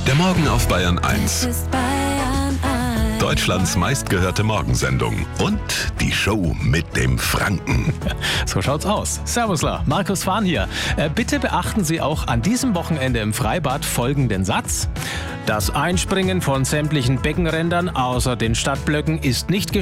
Der Morgen auf Bayern 1. ist Bayern 1. Deutschlands meistgehörte Morgensendung. Und die Show mit dem Franken. So schaut's aus. Servusler, Markus Fahn hier. Bitte beachten Sie auch an diesem Wochenende im Freibad folgenden Satz. Das Einspringen von sämtlichen Beckenrändern außer den Stadtblöcken ist nicht